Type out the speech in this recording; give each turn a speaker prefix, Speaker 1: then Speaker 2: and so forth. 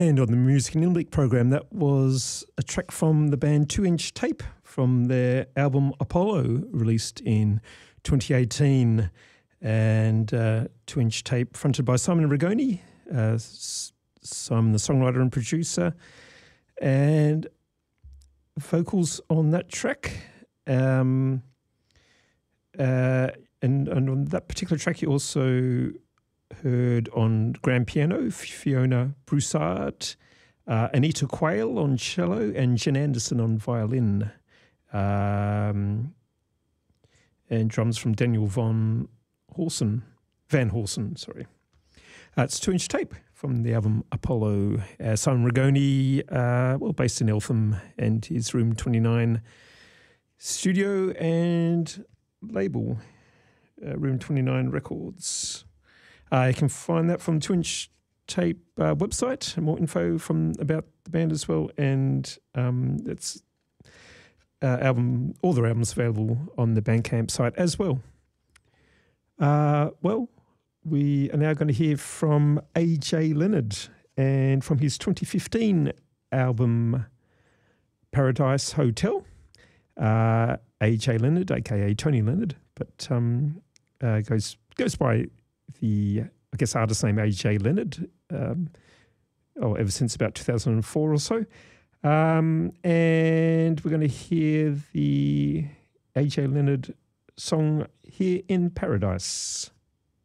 Speaker 1: And on the Music and Limbic program, that was a track from the band 2-Inch Tape from their album Apollo, released in 2018. And 2-Inch Tape, fronted by Simon Rigoni, Simon the songwriter and producer, and vocals on that track. And on that particular track, you also heard on grand piano Fiona Broussard, Anita Quayle on cello, and Jen Anderson on violin, and drums from Daniel Van Horsen. It's 2-Inch Tape from the album Apollo. Simon Rigoni, based in Eltham, and his Room 29 studio and label, Room 29 Records. You can find that from 2-Inch Tape website, and more info about the band as well. And it's all their albums available on the Bandcamp site as well. We are now going to hear from AJ Leonard, and from his 2015 album Paradise Hotel. AJ Leonard, aka Tony Leonard, but goes by the, I guess, artist name AJ Leonard, ever since about 2004 or so. And we're going to hear the AJ Leonard song Here in Paradise.